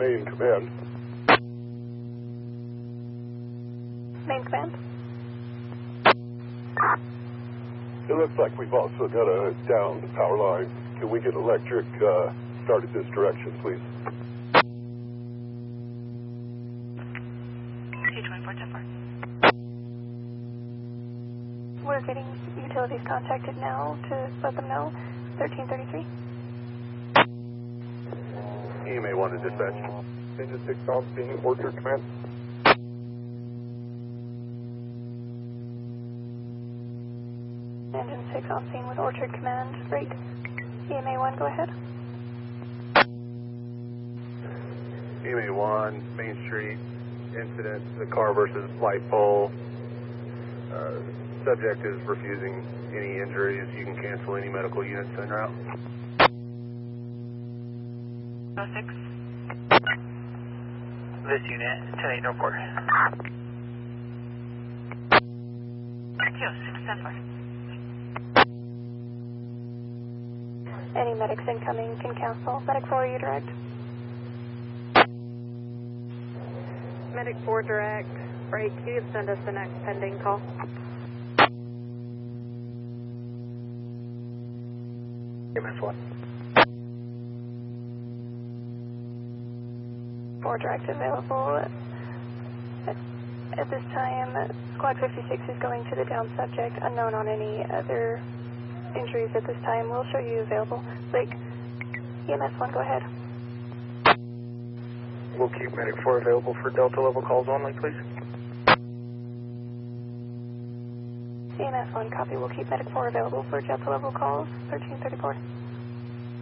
main command. Main command. It looks like we've also got a downed power line. Can we get electric started this direction, please? K2410. We're getting utilities contacted now to let them know. 1333. EMA 1 to dispatch. Engine 6 on scene, Orchard Command. Engine 6 on scene with Orchard Command. Great. EMA 1, go ahead. EMA 1, Main Street, incident, the car versus light pole. Subject is refusing any injuries. You can cancel any medical units en route. 06. This unit, 10-8 report. 206, Any medics incoming can cancel. Medic 4, are you direct? Medic 4 direct. Break. You can send us the next pending call. MS1. 4 direct available. At this time, Squad 56 is going to the down subject, unknown on any other injuries at this time. We'll show you available. Blake, EMS 1, go ahead. We'll keep Medic 4 available for Delta level calls only, please. EMS 1, copy. We'll keep Medic 4 available for Delta level calls. 1334.